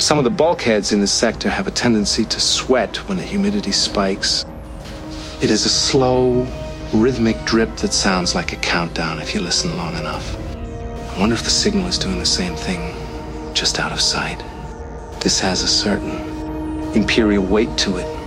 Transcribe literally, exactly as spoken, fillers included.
Some of the bulkheads in this sector have a tendency to sweat when the humidity spikes. It is a slow, rhythmic drip that sounds like a countdown if you listen long enough. I wonder if the signal is doing the same thing, just out of sight. This has a certain imperial weight to it.